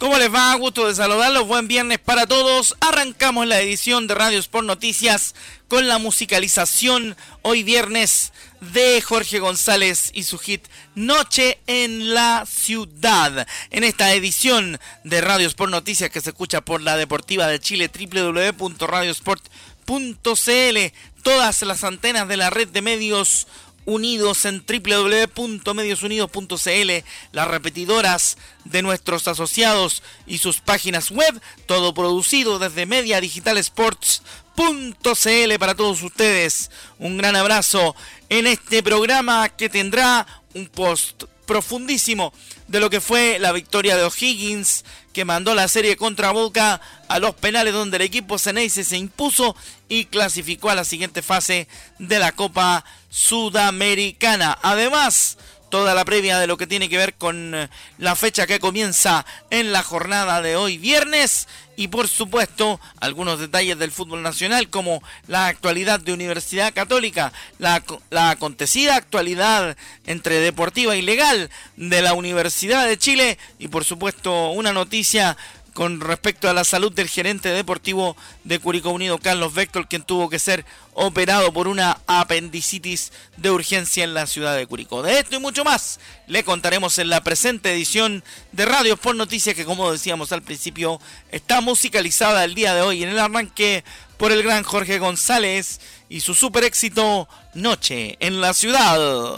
¿Cómo les va? Gusto de saludarlos. Buen viernes para todos. Arrancamos la edición de Radio Sport Noticias con la musicalización hoy viernes de Jorge González y su hit Noche en la Ciudad. En esta edición de Radio Sport Noticias que se escucha por la Deportiva de Chile, www.radiosport.cl, todas las antenas de la red de medios unidos en www.mediosunidos.cl, las repetidoras de nuestros asociados y sus páginas web, todo producido desde mediadigitalsports.cl para todos ustedes. Un gran abrazo en este programa que tendrá un post profundísimo de lo que fue la victoria de O'Higgins, que mandó la serie contra Boca a los penales, donde el equipo Xeneize se impuso y clasificó a la siguiente fase de la Copa Sudamericana. Además, toda la previa de lo que tiene que ver con la fecha que comienza en la jornada de hoy viernes, y por supuesto algunos detalles del fútbol nacional, como la actualidad de Universidad Católica, la acontecida actualidad entre Deportiva y Legal de la Universidad de Chile, y por supuesto una noticia con respecto a la salud del gerente deportivo de Curicó Unido, Carlos Vector, quien tuvo que ser operado por una apendicitis de urgencia en la ciudad de Curicó. De esto y mucho más le contaremos en la presente edición de Radio Sport Noticias, que, como decíamos al principio, está musicalizada el día de hoy en el arranque por el gran Jorge González y su super éxito Noche en la Ciudad.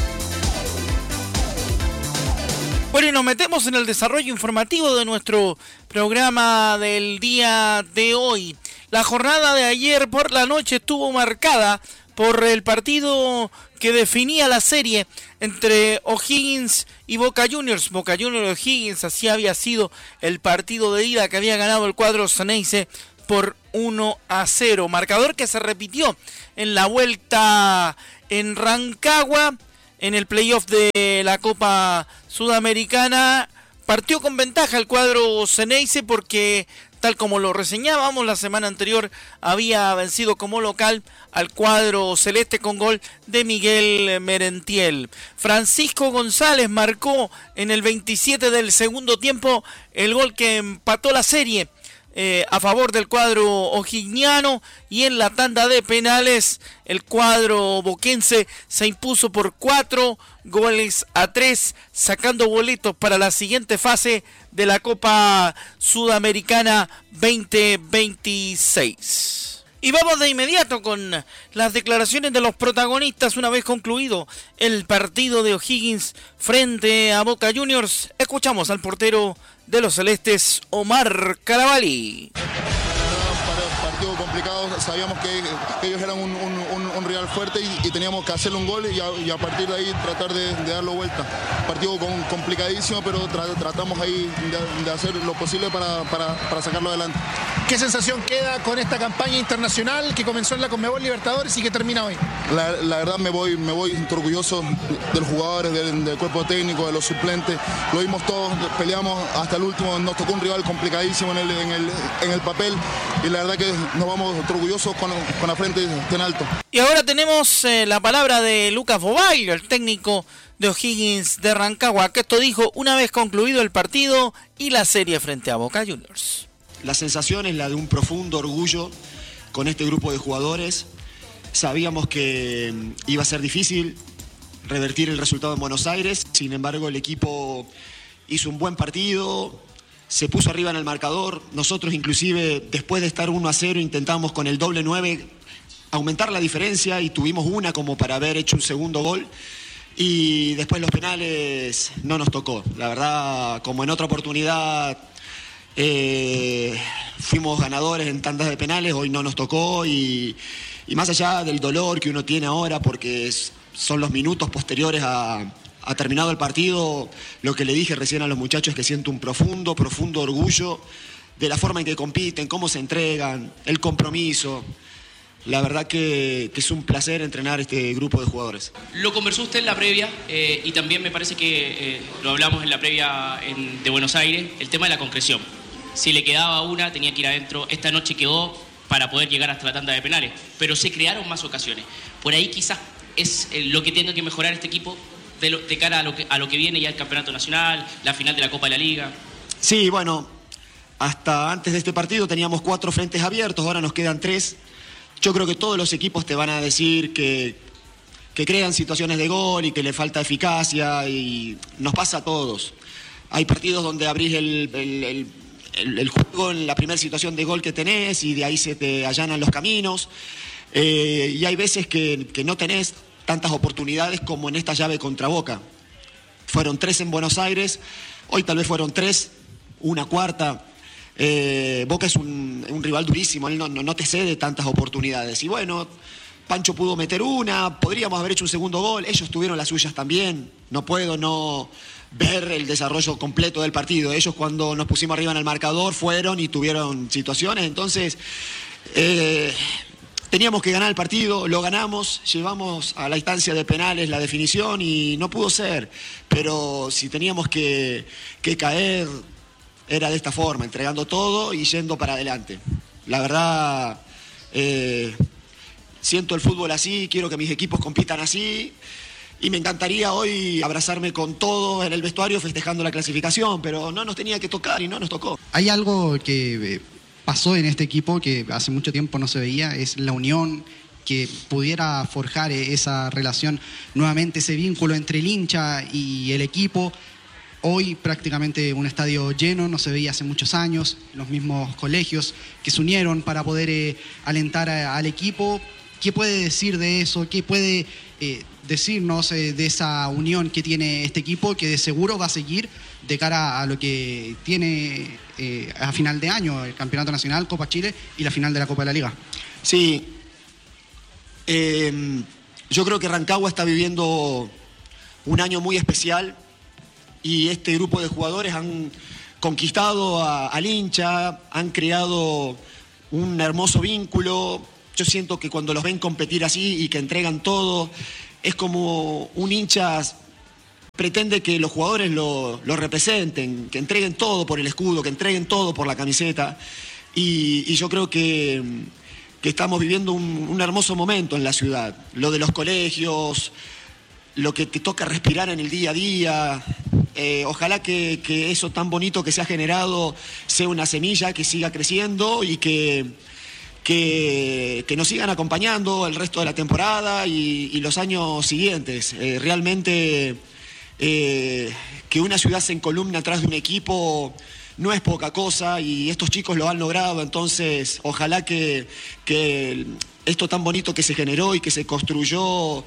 Bueno, y nos metemos en el desarrollo informativo de nuestro programa del día de hoy. La jornada de ayer por la noche estuvo marcada por el partido que definía la serie entre O'Higgins y Boca Juniors. Boca Juniors O'Higgins, así había sido el partido de ida que había ganado el cuadro Xeneize por 1-0. Marcador que se repitió en la vuelta en Rancagua, en el playoff de la Copa Sudamericana. Partió con ventaja el cuadro Xeneize porque, tal como lo reseñábamos, la semana anterior había vencido como local al cuadro celeste con gol de Miguel Merentiel. Francisco González marcó en el 27 del segundo tiempo el gol que empató la serie a favor del cuadro o'higniano, y en la tanda de penales el cuadro boquense se impuso por 4-3, sacando boletos para la siguiente fase de la Copa Sudamericana 2026. Y vamos de inmediato con las declaraciones de los protagonistas una vez concluido el partido de O'Higgins frente a Boca Juniors. Escuchamos al portero de los celestes, Omar Carabalí. Partido complicado, sabíamos que ellos eran un rival fuerte y teníamos que hacerle un gol y a partir de ahí tratar de darlo vuelta. Partido complicadísimo, pero tratamos ahí de hacer lo posible para sacarlo adelante. ¿Qué sensación queda con esta campaña internacional que comenzó en la Conmebol Libertadores y que termina hoy? La verdad me voy orgulloso de los jugadores, del cuerpo técnico, de los suplentes. Lo vimos todos, peleamos hasta el último, nos tocó un rival complicadísimo en el papel, y la verdad que nos vamos orgullosos con la frente en alto. Y ahora tenemos la palabra de Lucas Bobaglio, el técnico de O'Higgins de Rancagua, que esto dijo una vez concluido el partido y la serie frente a Boca Juniors. La sensación es la de un profundo orgullo con este grupo de jugadores. Sabíamos que iba a ser difícil revertir el resultado en Buenos Aires, sin embargo el equipo hizo un buen partido, se puso arriba en el marcador. Nosotros inclusive después de estar 1-0 intentamos con el doble 9 aumentar la diferencia y tuvimos una como para haber hecho un segundo gol, y después los penales no nos tocó. La verdad, como en otra oportunidad fuimos ganadores en tandas de penales, hoy no nos tocó, y más allá del dolor que uno tiene ahora porque son los minutos posteriores a terminado el partido, lo que le dije recién a los muchachos es que siento un profundo orgullo de la forma en que compiten, cómo se entregan, el compromiso. La verdad que es un placer entrenar este grupo de jugadores. Lo conversó usted en la previa y también me parece que lo hablamos en la previa de Buenos Aires, el tema de la concreción. Si le quedaba una, tenía que ir adentro. Esta noche quedó para poder llegar hasta la tanda de penales, pero se crearon más ocasiones. Por ahí quizás es lo que tenga que mejorar este equipo de cara a lo que viene ya el Campeonato Nacional, la final de la Copa de la Liga. Sí, bueno, hasta antes de este partido teníamos 4 frentes abiertos, ahora nos quedan 3. Yo creo que todos los equipos te van a decir que crean situaciones de gol y que le falta eficacia, y nos pasa a todos. Hay partidos donde abrís el juego en la primera situación de gol que tenés y de ahí se te allanan los caminos. Y hay veces que no tenés tantas oportunidades como en esta llave contra Boca. Fueron 3 en Buenos Aires, hoy tal vez fueron 3, una cuarta. Boca es un rival durísimo, él no te cede tantas oportunidades. Y bueno, Pancho pudo meter una, podríamos haber hecho un segundo gol, ellos tuvieron las suyas también. No puedo no ver el desarrollo completo del partido. Ellos, cuando nos pusimos arriba en el marcador, fueron y tuvieron situaciones. Entonces, teníamos que ganar el partido, lo ganamos, llevamos a la instancia de penales la definición y no pudo ser. Pero si teníamos que caer, era de esta forma, entregando todo y yendo para adelante. La verdad, siento el fútbol así, quiero que mis equipos compitan así. Y me encantaría hoy abrazarme con todos en el vestuario festejando la clasificación, pero no nos tenía que tocar y no nos tocó. Hay algo que pasó en este equipo que hace mucho tiempo no se veía, es la unión, que pudiera forjar esa relación nuevamente, ese vínculo entre el hincha y el equipo. Hoy prácticamente un estadio lleno, no se veía hace muchos años, los mismos colegios que se unieron para poder alentar al equipo. ¿Qué puede decir de eso? ¿Qué puede decirnos de esa unión que tiene este equipo, que de seguro va a seguir de cara a lo que tiene a final de año, el Campeonato Nacional, Copa Chile y la final de la Copa de la Liga? Sí, yo creo que Rancagua está viviendo un año muy especial y este grupo de jugadores han conquistado al hincha, han creado un hermoso vínculo. Yo siento que cuando los ven competir así y que entregan todo, es como un hincha pretende que los jugadores lo representen, que entreguen todo por el escudo, que entreguen todo por la camiseta. Y yo creo que estamos viviendo un hermoso momento en la ciudad. Lo de los colegios, lo que te toca respirar en el día a día. Ojalá que eso tan bonito que se ha generado sea una semilla que siga creciendo y que nos sigan acompañando el resto de la temporada y los años siguientes. Realmente que una ciudad se encolumne atrás de un equipo no es poca cosa y estos chicos lo han logrado. Entonces ojalá que esto tan bonito que se generó y que se construyó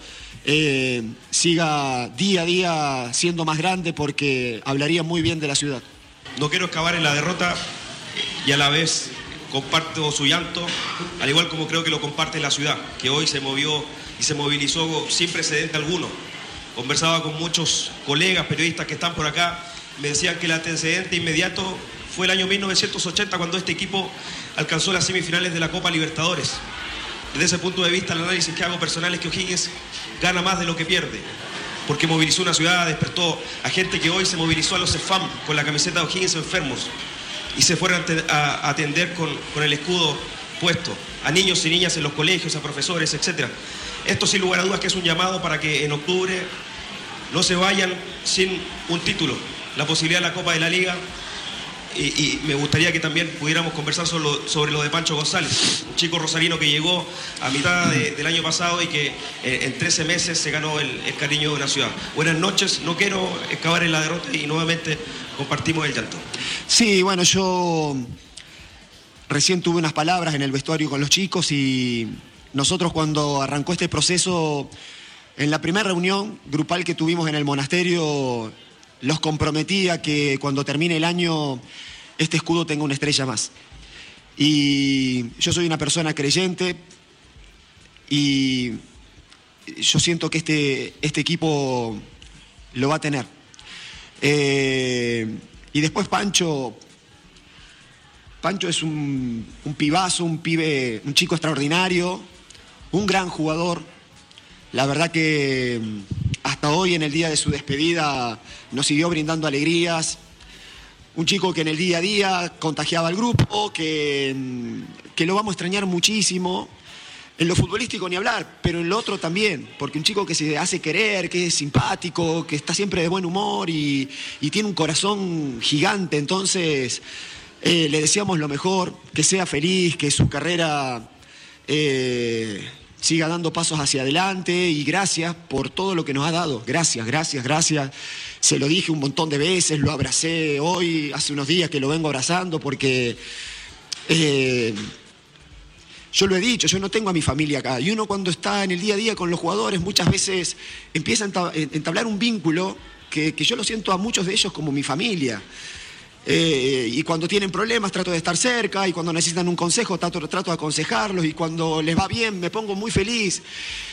siga día a día siendo más grande, porque hablaría muy bien de la ciudad. No quiero excavar en la derrota y a la vez comparto su llanto, al igual como creo que lo comparte la ciudad, que hoy se movió y se movilizó sin precedente alguno. Conversaba con muchos colegas, periodistas que están por acá, me decían que el antecedente inmediato fue el año 1980, cuando este equipo alcanzó las semifinales de la Copa Libertadores. Desde ese punto de vista, el análisis que hago personal es que O'Higgins gana más de lo que pierde, porque movilizó una ciudad, despertó a gente que hoy se movilizó a los CEFAM con la camiseta de O'Higgins enfermos y se fueron a atender con el escudo puesto, a niños y niñas en los colegios, a profesores, etc. Esto sin lugar a dudas que es un llamado para que en octubre no se vayan sin un título, la posibilidad de la Copa de la Liga. Y me gustaría que también pudiéramos conversar sobre lo de Pancho González, un chico rosarino que llegó a mitad del año pasado y que en 13 meses se ganó el cariño de una ciudad. Buenas noches, no quiero excavar en la derrota y nuevamente compartimos el llanto. Sí, bueno, yo recién tuve unas palabras en el vestuario con los chicos y nosotros, cuando arrancó este proceso, en la primera reunión grupal que tuvimos en el monasterio, los comprometí a que cuando termine el año este escudo tenga una estrella más. Y yo soy una persona creyente y yo siento que este equipo lo va a tener. Y después Pancho es un pibazo, un chico extraordinario, un gran jugador. La verdad que hasta hoy, en el día de su despedida, nos siguió brindando alegrías. Un chico que en el día a día contagiaba al grupo, que lo vamos a extrañar muchísimo. En lo futbolístico ni hablar, pero en lo otro también, porque un chico que se hace querer, que es simpático, que está siempre de buen humor y tiene un corazón gigante, entonces le deseamos lo mejor, que sea feliz, que su carrera siga dando pasos hacia adelante y gracias por todo lo que nos ha dado, gracias. Se lo dije un montón de veces, lo abracé hoy, hace unos días que lo vengo abrazando porque... yo lo he dicho, yo no tengo a mi familia acá. Y uno cuando está en el día a día con los jugadores muchas veces empieza a entablar un vínculo que yo lo siento a muchos de ellos como mi familia. Y cuando tienen problemas trato de estar cerca y cuando necesitan un consejo trato de aconsejarlos y cuando les va bien me pongo muy feliz.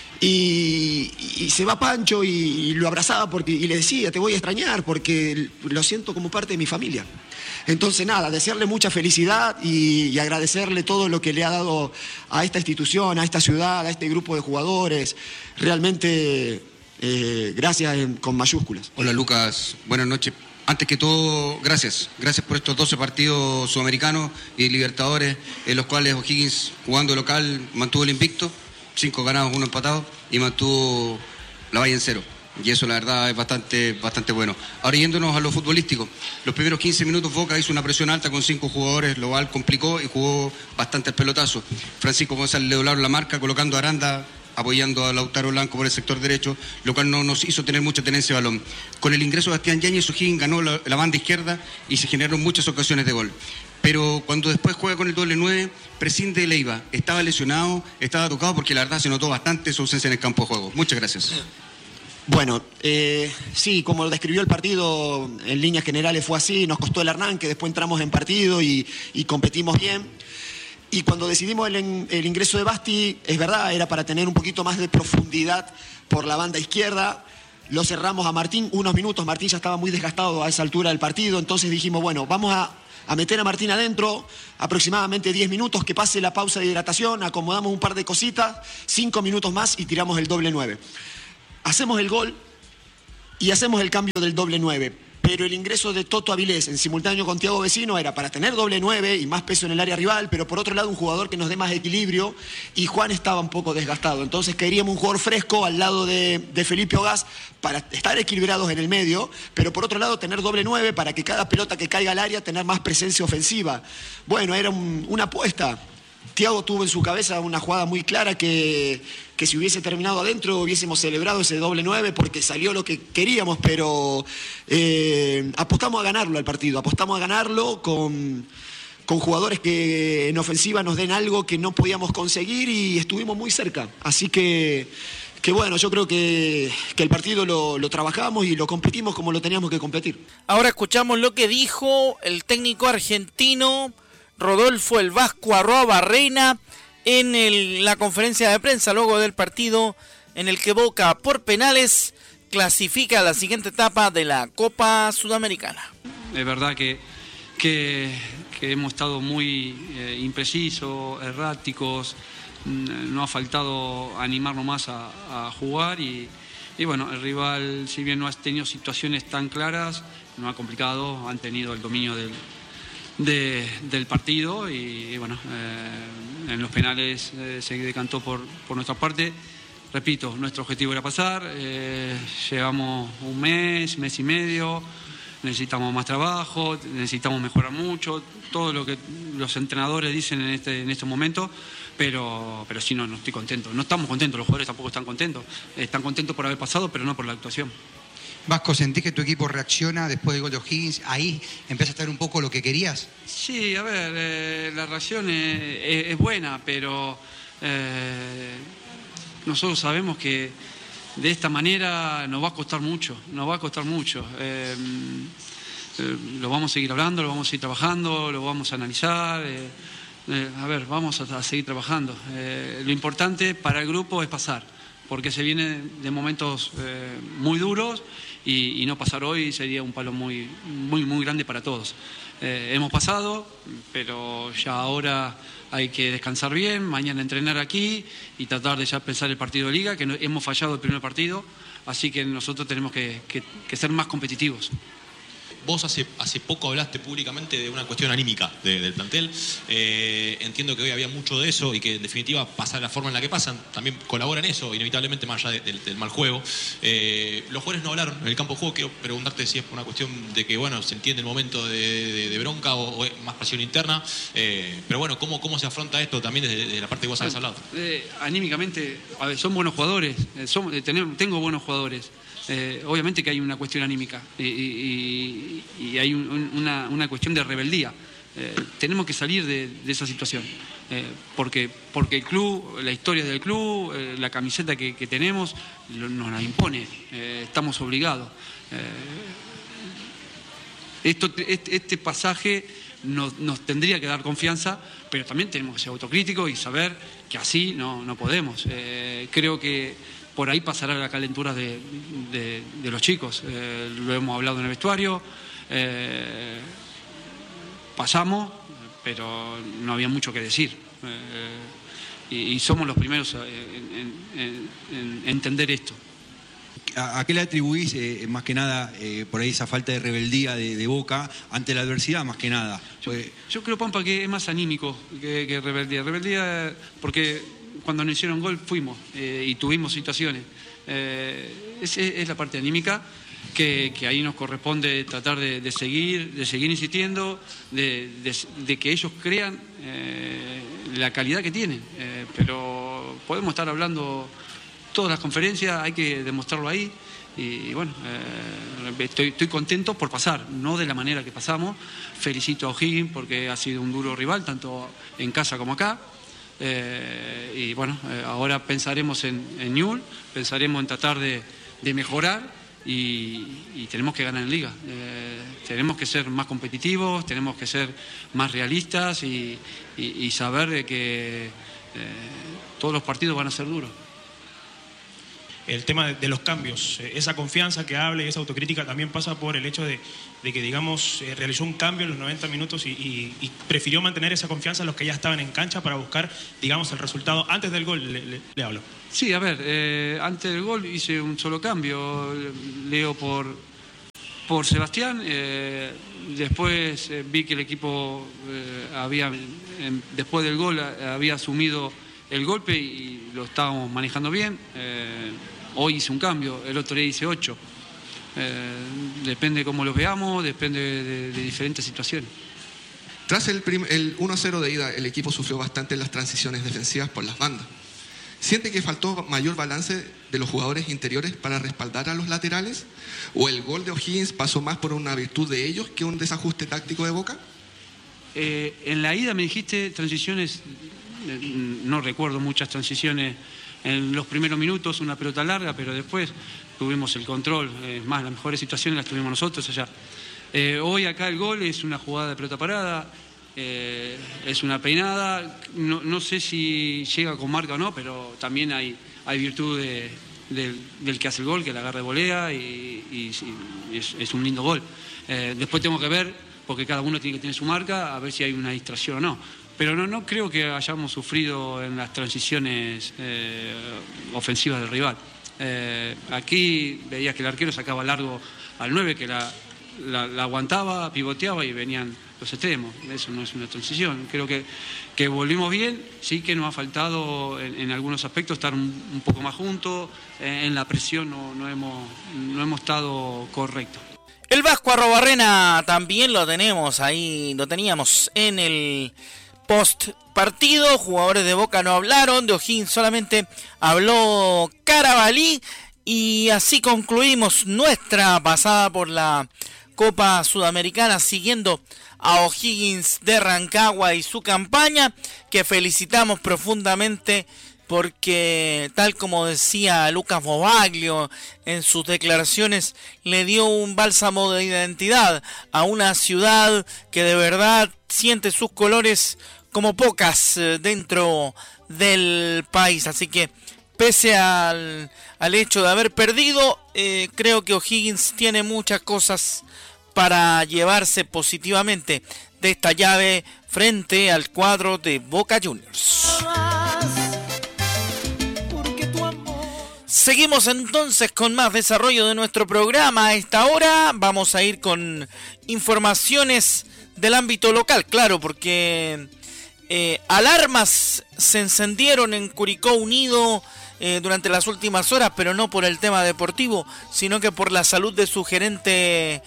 Y se va Pancho y lo abrazaba y le decía, te voy a extrañar porque lo siento como parte de mi familia. Entonces nada, desearle mucha felicidad y agradecerle todo lo que le ha dado a esta institución, a esta ciudad, a este grupo de jugadores. Realmente gracias con mayúsculas. Hola Lucas, buenas noches. Antes que todo, gracias por estos 12 partidos sudamericanos y Libertadores, en los cuales O'Higgins, jugando local, mantuvo el invicto, 5 ganados, 1 empatado, y mantuvo la valla en 0. Y eso la verdad es bastante bueno. Ahora yéndonos a lo futbolístico, los primeros 15 minutos Boca hizo una presión alta con 5 jugadores, lo cual complicó y jugó bastante el pelotazo. Francisco González le doblaron la marca colocando a Aranda, apoyando a Lautaro Blanco por el sector derecho, lo cual no nos hizo tener mucha tenencia de balón. Con el ingreso de Bastián Yáñez, O'Higgins ganó la banda izquierda y se generaron muchas ocasiones de gol. Pero cuando después juega con el doble 9, prescinde de Leiva. Estaba lesionado, estaba tocado porque la verdad se notó bastante su ausencia en el campo de juego. Muchas gracias. Bueno, sí, como lo describió el partido, en líneas generales fue así, nos costó el arranque, después entramos en partido y competimos bien. Y cuando decidimos el ingreso de Basti, es verdad, era para tener un poquito más de profundidad por la banda izquierda. Lo cerramos a Martín unos minutos, Martín ya estaba muy desgastado a esa altura del partido, entonces dijimos, bueno, vamos a meter a Martín adentro, aproximadamente 10 minutos, que pase la pausa de hidratación, acomodamos un par de cositas, 5 minutos más y tiramos el doble 9. Hacemos el gol y hacemos el cambio del doble 9, pero el ingreso de Toto Avilés en simultáneo con Thiago Vecino era para tener doble 9 y más peso en el área rival, pero por otro lado un jugador que nos dé más equilibrio y Juan estaba un poco desgastado, entonces queríamos un jugador fresco al lado de Felipe Ogaz para estar equilibrados en el medio, pero por otro lado tener doble 9 para que cada pelota que caiga al área tener más presencia ofensiva. Bueno, era una apuesta. Thiago tuvo en su cabeza una jugada muy clara que si hubiese terminado adentro hubiésemos celebrado ese doble 9 porque salió lo que queríamos, pero apostamos a ganarlo al partido, apostamos a ganarlo con jugadores que en ofensiva nos den algo que no podíamos conseguir y estuvimos muy cerca. Así que bueno, yo creo que el partido lo trabajamos y lo competimos como lo teníamos que competir. Ahora escuchamos lo que dijo el técnico argentino Rodolfo el Vasco Arroba Reina en la conferencia de prensa luego del partido en el que Boca por penales clasifica a la siguiente etapa de la Copa Sudamericana. Es verdad que hemos estado muy imprecisos, erráticos, no ha faltado animarnos más a jugar y bueno, el rival, si bien no ha tenido situaciones tan claras, no ha complicado, han tenido el dominio del partido y bueno, en los penales se decantó por nuestra parte. Repito, nuestro objetivo era pasar, llevamos un mes y medio, necesitamos más trabajo, necesitamos mejorar mucho, todo lo que los entrenadores dicen en este momento, pero sí, no estoy contento, no estamos contentos, los jugadores tampoco están contentos por haber pasado, pero no por la actuación. Vasco, ¿sentís que tu equipo reacciona después del gol de O'Higgins? ¿Ahí empieza a estar un poco lo que querías? Sí, a ver, la reacción es buena, pero nosotros sabemos que de esta manera nos va a costar mucho. Lo vamos a seguir hablando, lo vamos a seguir trabajando, lo vamos a analizar. Vamos a seguir trabajando. Lo importante para el grupo es pasar, porque se viene de momentos muy duros y no pasar hoy sería un palo muy grande para todos. Hemos pasado, pero ya ahora hay que descansar bien, mañana entrenar aquí y tratar de ya pensar el partido de Liga, que hemos fallado el primer partido, así que nosotros tenemos que ser más competitivos. vos hace poco hablaste públicamente de una cuestión anímica del plantel. Entiendo que hoy había mucho de eso y que en definitiva pasar la forma en la que pasan también colabora en eso, inevitablemente, más allá del mal juego. Los jugadores no hablaron en el campo de juego. Quiero preguntarte si es por una cuestión de que, bueno, se entiende el momento de bronca o es más presión interna. Pero bueno, ¿cómo se afronta esto también desde la parte que vos habéis hablado? Anímicamente, a ver, son buenos jugadores, tengo buenos jugadores. Obviamente que hay una cuestión anímica y hay una cuestión de rebeldía. Tenemos que salir de esa situación, porque el club, la historia del club, la camiseta que tenemos nos la impone, estamos obligados. Este pasaje nos tendría que dar confianza, pero también tenemos que ser autocríticos y saber que así no podemos. Creo que por ahí pasará la calentura de los chicos. Lo hemos hablado en el vestuario. Pasamos, pero no había mucho que decir. Y somos los primeros en entender esto. ¿A qué le atribuís más que nada por ahí esa falta de rebeldía de Boca ante la adversidad más que nada? Yo creo, Pampa, que es más anímico que rebeldía. Rebeldía porque cuando nos hicieron gol fuimos y tuvimos situaciones. Es la parte anímica que ahí nos corresponde tratar de seguir insistiendo, de que ellos crean la calidad que tienen. Pero podemos estar hablando todas las conferencias, hay que demostrarlo ahí. Y bueno, estoy contento por pasar, no de la manera que pasamos. Felicito a O'Higgins porque ha sido un duro rival, tanto en casa como acá. Y bueno, ahora pensaremos en Newell's, pensaremos en tratar de mejorar y tenemos que ganar en Liga. Tenemos que ser más competitivos, tenemos que ser más realistas y saber de que todos los partidos van a ser duros. El tema de los cambios, esa confianza que habla y esa autocrítica también pasa por el hecho de que, digamos, realizó un cambio en los 90 minutos y prefirió mantener esa confianza a los que ya estaban en cancha para buscar, digamos, el resultado antes del gol. Le hablo. Sí, a ver, antes del gol hice un solo cambio, Leo por Sebastián, después vi que el equipo después del gol había asumido el golpe y lo estábamos manejando bien. Hoy hice un cambio, el otro día hice 8. Depende cómo los veamos, depende de diferentes situaciones. Tras el 1-0 de ida, el equipo sufrió bastante en las transiciones defensivas por las bandas. ¿Siente que faltó mayor balance de los jugadores interiores para respaldar a los laterales? ¿O el gol de O'Higgins pasó más por una virtud de ellos que un desajuste táctico de Boca? En la ida me dijiste transiciones, no recuerdo muchas transiciones en los primeros minutos, una pelota larga, pero después tuvimos el control. Más, las mejores situaciones las tuvimos nosotros allá. Hoy acá el gol es una jugada de pelota parada, es una peinada, no sé si llega con marca o no, pero también hay virtud del que hace el gol, que la agarra de volea y es un lindo gol. Después tengo que ver, porque cada uno tiene que tener su marca, a ver si hay una distracción o no. Pero no creo que hayamos sufrido en las transiciones ofensivas del rival. Aquí veías que el arquero sacaba largo al 9, que la aguantaba, pivoteaba y venían los extremos. Eso no es una transición. Creo que volvimos bien, sí que nos ha faltado en algunos aspectos estar un poco más juntos. En la presión no hemos estado correctos. El Vasco Arrobarrena también lo tenemos ahí, lo teníamos en el post partido. Jugadores de Boca no hablaron, de O'Higgins solamente habló Carabalí. Y así concluimos nuestra pasada por la Copa Sudamericana, siguiendo a O'Higgins de Rancagua y su campaña, que felicitamos profundamente, porque tal como decía Lucas Bobaglio en sus declaraciones, le dio un bálsamo de identidad a una ciudad que de verdad siente sus colores como pocas dentro del país. Así que pese al hecho de haber perdido, creo que O'Higgins tiene muchas cosas para llevarse positivamente de esta llave frente al cuadro de Boca Juniors. Seguimos entonces con más desarrollo de nuestro programa. A esta hora vamos a ir con informaciones del ámbito local, claro, porque alarmas se encendieron en Curicó Unido durante las últimas horas, pero no por el tema deportivo, sino que por la salud de su gerente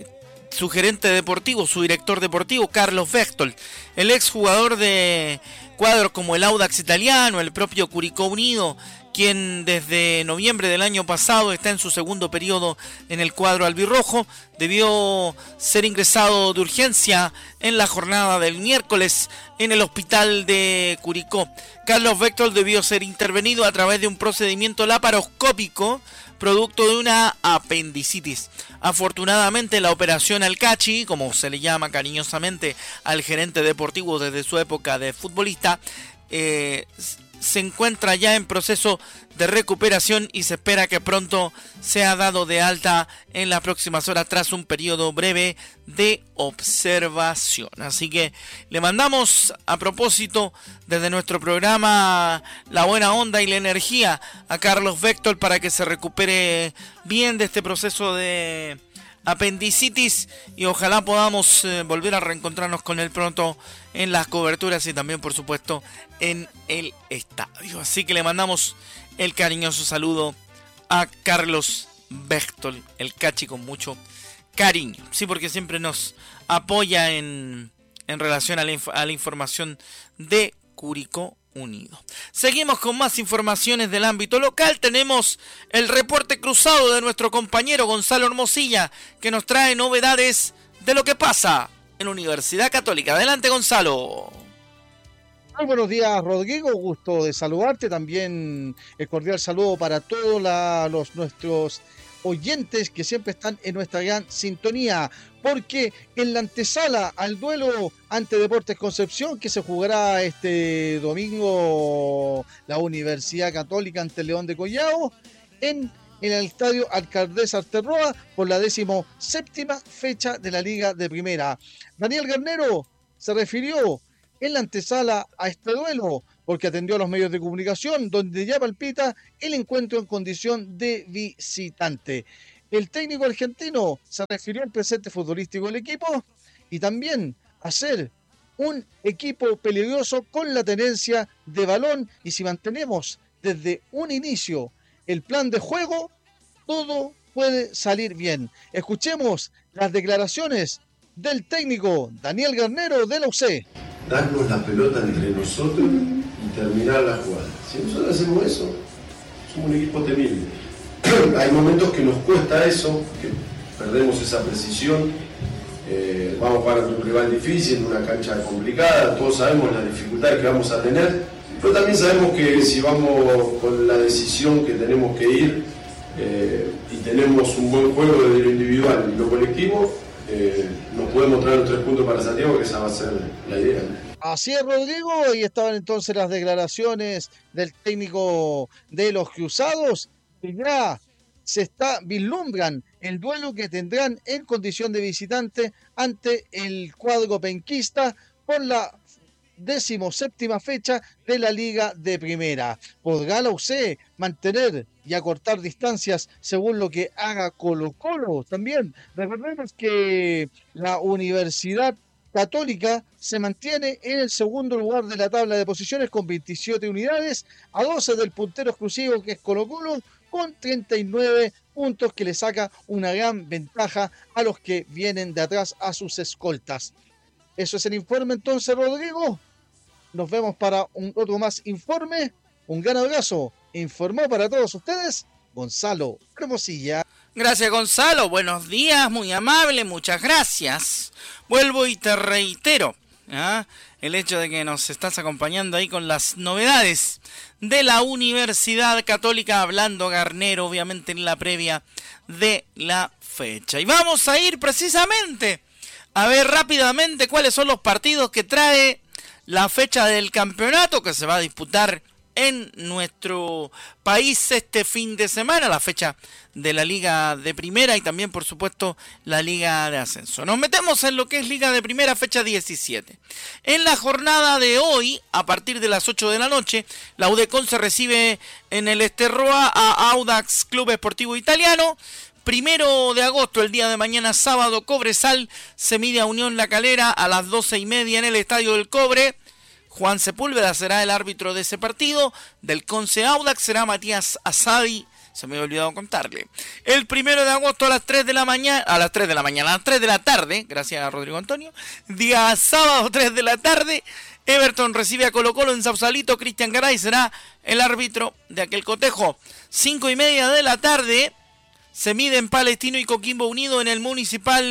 deportivo, su director deportivo, Carlos Bechtold, el exjugador de cuadros como el Audax Italiano, el propio Curicó Unido, quien desde noviembre del año pasado está en su segundo periodo en el cuadro albirrojo, debió ser ingresado de urgencia en la jornada del miércoles en el hospital de Curicó. Carlos Bechtold debió ser intervenido a través de un procedimiento laparoscópico producto de una apendicitis. Afortunadamente la operación Alcachi, como se le llama cariñosamente al gerente deportivo desde su época de futbolista, se encuentra ya en proceso de recuperación y se espera que pronto sea dado de alta en las próximas horas tras un periodo breve de observación. Así que le mandamos a propósito desde nuestro programa la buena onda y la energía a Carlos Bechtold para que se recupere bien de este proceso de apendicitis y ojalá podamos volver a reencontrarnos con él pronto en las coberturas y también por supuesto en el estadio. Así que le mandamos el cariñoso saludo a Carlos Bechtold, el Cachi, con mucho cariño, sí, porque siempre nos apoya en relación a la información de Curicó Unido. Seguimos con más informaciones del ámbito local. Tenemos el reporte cruzado de nuestro compañero Gonzalo Hermosilla, que nos trae novedades de lo que pasa en Universidad Católica. Adelante, Gonzalo. Muy buenos días, Rodrigo, gusto de saludarte. También el cordial saludo para todos nuestros oyentes que siempre están en nuestra gran sintonía, porque en la antesala al duelo ante Deportes Concepción, que se jugará este domingo la Universidad Católica ante León de Collao, en el estadio Alcaldesa Arterroa, por la 17ª fecha de la Liga de Primera. Daniel Garnero se refirió en la antesala a este duelo, porque atendió a los medios de comunicación, donde ya palpita el encuentro en condición de visitante. El técnico argentino se refirió al presente futbolístico del equipo y también a ser un equipo peligroso con la tenencia de balón, y si mantenemos desde un inicio el plan de juego, todo puede salir bien. Escuchemos las declaraciones del técnico Daniel Garnero de la UC. Darnos la pelota entre nosotros y terminar la jugada. Si nosotros hacemos eso, somos un equipo temible. Hay momentos que nos cuesta eso, que perdemos esa precisión. Vamos a jugar ante un rival difícil, en una cancha complicada, todos sabemos las dificultades que vamos a tener, pero también sabemos que si vamos con la decisión que tenemos que ir y tenemos un buen juego desde lo individual y lo colectivo, nos podemos traer los 3 puntos para Santiago, que esa va a ser la idea. Así es, Rodrigo, y estaban entonces las declaraciones del técnico de los Cruzados, que ya vislumbran el duelo que tendrán en condición de visitante ante el cuadro penquista por la 17ª fecha de la Liga de Primera. ¿Podrá la UC mantener y acortar distancias según lo que haga Colo-Colo? También recordemos que la Universidad Católica se mantiene en el segundo lugar de la tabla de posiciones con 27 unidades, a 12 del puntero exclusivo que es Colo-Colo, con 39 puntos, que le saca una gran ventaja a los que vienen de atrás, a sus escoltas. Eso es el informe entonces, Rodrigo. Nos vemos para otro más informe. Un gran abrazo. Informó para todos ustedes Gonzalo Hermosilla. Gracias, Gonzalo. Buenos días, muy amable, muchas gracias. Vuelvo y te reitero el hecho de que nos estás acompañando ahí con las novedades de la Universidad Católica, hablando Garnero, obviamente, en la previa de la fecha. Y vamos a ir precisamente a ver rápidamente cuáles son los partidos que trae la fecha del campeonato, que se va a disputar en nuestro país este fin de semana, la fecha de la Liga de Primera y también, por supuesto, la Liga de Ascenso. Nos metemos en lo que es Liga de Primera, fecha 17. En la jornada de hoy, a partir de las 8 de la noche, la UDECON se recibe en el Esterroa a Audax Club Esportivo Italiano. 1 de agosto, el día de mañana sábado, Cobresal se mide a Unión La Calera a las 12:30 en el Estadio del Cobre. Juan Sepúlveda será el árbitro de ese partido. Del Conce Audax será Matías Asadi. Se me había olvidado contarle. El 1 de agosto a las 3 de la tarde, gracias a Rodrigo Antonio. Día sábado, 3 de la tarde, Everton recibe a Colo Colo en Sausalito. Cristian Garay será el árbitro de aquel cotejo. 5:30 de la tarde, se miden Palestino y Coquimbo Unido en el Municipal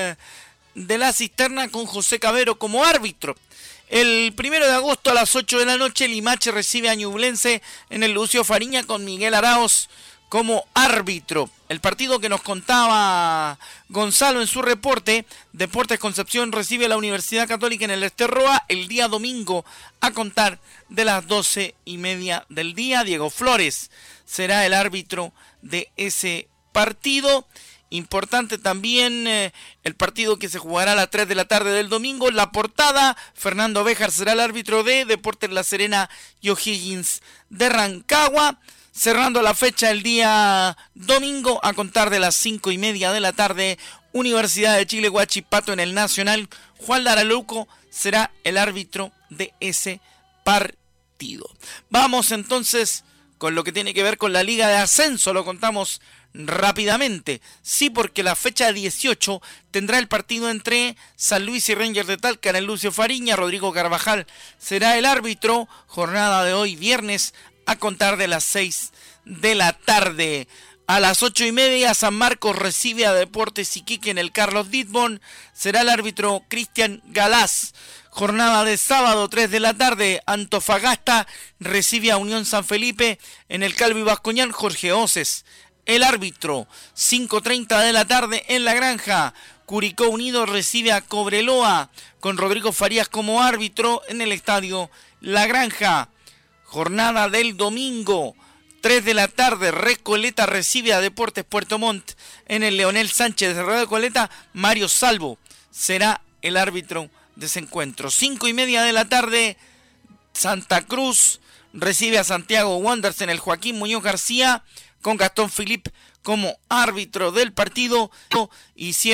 de la Cisterna con José Cabero como árbitro. El 1 de agosto a las 8 de la noche, Limache recibe a Ñublense en el Lucio Fariña con Miguel Araoz como árbitro. El partido que nos contaba Gonzalo en su reporte, Deportes Concepción recibe a la Universidad Católica en el Esterroa el día domingo a contar de las 12:30 del día. Diego Flores será el árbitro de ese partido. Importante también el partido que se jugará a las 3 de la tarde del domingo. La Portada, Fernando Béjar será el árbitro de Deportes La Serena y O'Higgins de Rancagua. Cerrando la fecha el día domingo a contar de las 5:30 de la tarde, Universidad de Chile Huachipato en el Nacional. Juan Laraluco será el árbitro de ese partido. Vamos entonces con lo que tiene que ver con la Liga de Ascenso. Lo contamos rápidamente, sí, porque la fecha 18 tendrá el partido entre San Luis y Rangers de Talca en el Lucio Fariña. Rodrigo Carvajal será el árbitro. Jornada de hoy viernes a contar de las 6 de la tarde. A las 8:30 San Marcos recibe a Deportes Iquique en el Carlos Ditbon. Será el árbitro Cristian Galás. Jornada de sábado, 3 de la tarde, Antofagasta recibe a Unión San Felipe en el Calvi Bascoñán. Jorge Oces el árbitro. 5:30 de la tarde en La Granja, Curicó Unido recibe a Cobreloa con Rodrigo Farías como árbitro en el estadio La Granja. Jornada del domingo, 3 de la tarde, Recoleta recibe a Deportes Puerto Montt en el Leonel Sánchez de Recoleta. Mario Salvo será el árbitro de ese encuentro. 5:30 de la tarde, Santa Cruz recibe a Santiago Wanderers en el Joaquín Muñoz García con Gastón Philippe como árbitro del partido. Y